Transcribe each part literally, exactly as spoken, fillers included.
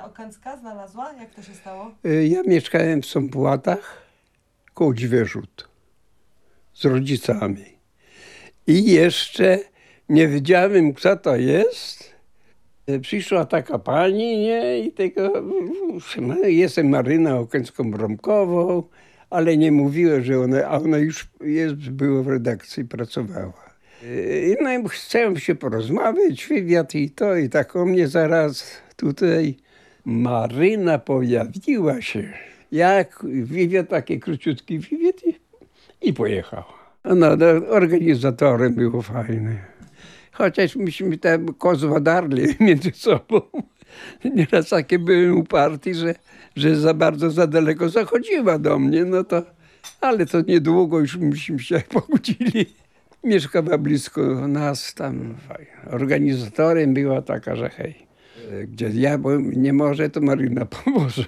Okęcka znalazła? Jak to się stało? Ja mieszkałem w Sąpłatach koło Dźwierzut z rodzicami. I jeszcze nie wiedziałem, kto to jest. Przyszła taka pani, nie? I tego, jestem Maryna Okęcką-Bromkową, ale nie mówiła, że ona, a ona już jest, była w redakcji, pracowała. I no i chciałem się porozmawiać, wywiad i to, i tak o mnie zaraz tutaj Maryna pojawiła się. Jak wywiad, taki króciutki wywiad i, i pojechała. No, no, organizatorem było fajne. Chociaż myśmy tam kozłodarli między sobą. Nieraz takie byłem uparty, że, że za bardzo, za daleko zachodziła do mnie, no to, ale to niedługo już myśmy się pogodzili. Mieszkała blisko nas tam. Organizatorem była taka, że hej, gdzie ja byłem, nie może, to Maryna pomoże.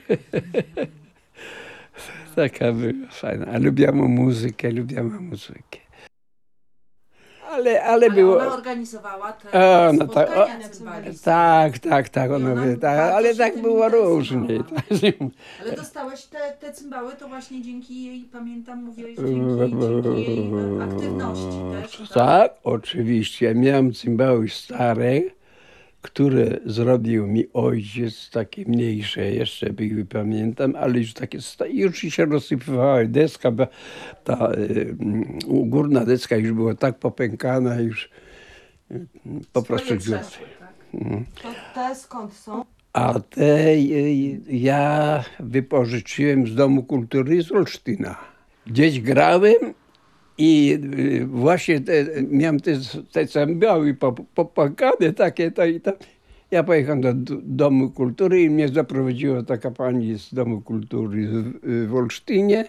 Taka była fajna. A lubiłam muzykę, lubiłam muzykę. Ale, ale, Ale było... ona organizowała te A, no tak, spotkania o, cymbalistów. tak, tak, tak, ona, ona wie, tak, bardzo ale się tak tym było interesowała. różnie. Ale dostałeś te, te cymbały, to właśnie dzięki jej, pamiętam, mówiłeś, dzięki, dzięki jej e, aktywności też. Tak? Tak, oczywiście. Miałem cymbały stare, które zrobił mi ojciec, takie mniejsze jeszcze były, pamiętam, ale już takie, już się rozsypywały. Deska, ta y, górna deska już była tak popękana, już y, po Swoje prostu dziury. przeszły, tak? To te skąd są? A te y, ja wypożyczyłem z Domu Kultury z Olsztyna. Gdzieś grałem i y, właśnie te, miałem te, te cymbały popłakane takie to i tam. Ja pojechałem do, do Domu Kultury i mnie zaprowadziła taka pani z Domu Kultury w, w Olsztynie.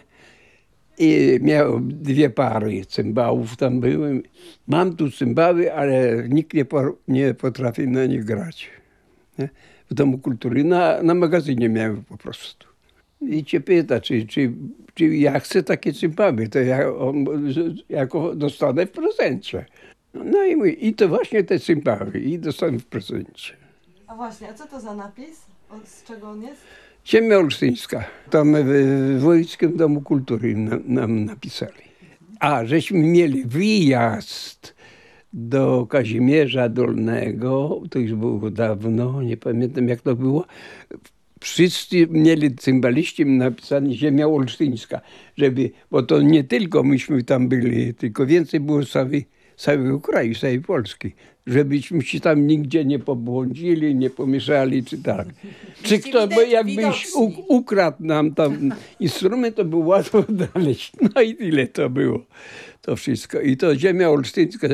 I miał dwie pary cymbałów tam były. Mam tu cymbały, ale nikt nie, po, nie potrafi na nich grać. Nie? W Domu Kultury, na, na magazynie miałem po prostu. I cię pyta, czy, czy, czy ja chcę takie cymbały, to ja on, jako dostanę w prezencie. No i mówi, i to właśnie te cymbały, i dostanę w prezencie. A właśnie, a co to za napis? O, z czego on jest? Ziemia olsztyńska. Tam w Wojskim Domu Kultury nam, nam napisali. A, żeśmy mieli wyjazd do Kazimierza Dolnego, to już było dawno, nie pamiętam jak to było. Wszyscy mieli cymbaliści napisane Ziemia olsztyńska, żeby, bo to nie tylko myśmy tam byli, tylko więcej było z całej, całego kraju, z całej Polski. Żebyśmy się tam nigdzie nie pobłądzili, nie pomieszali, czy tak. Czy kto by jakbyś u, ukradł nam tam instrument, to było łatwo znaleźć. No i tyle to było. To wszystko. I to Ziemia olsztyńska,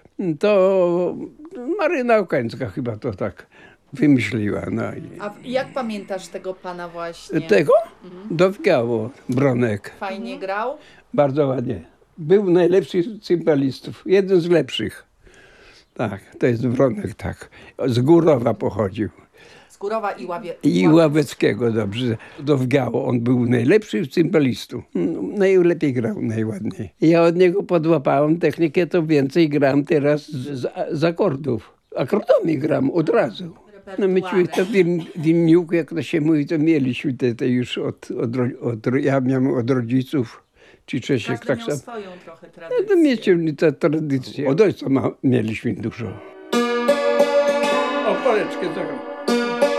to Maryna Okęcka chyba to tak wymyśliła. No i... A jak pamiętasz tego pana właśnie? Tego? Mhm. Dowgiało Bronek. Fajnie grał? Bardzo ładnie. Był najlepszy z cymbalistów. Jeden z lepszych. Tak, to jest Bronek, tak. Z Górowa pochodził. Z Górowa i Ławie... I Ławeckiego, dobrze. Dowgiało. On był najlepszy z cymbalistów. Najlepiej grał, najładniej. Ja od niego podłapałem technikę, to więcej gram teraz z, z akordów. Akordami gram od razu. No myśmy to w imieniu, jak to się mówi, to mieliśmy te, te już od, od, od, od, ja miałem od rodziców. Czy Czesiek, Każdy tak miał samo. swoją trochę tradycję. No to mieliśmy tę tradycję. Od ojca ma, mieliśmy dużo. O, poleczkę zagrał.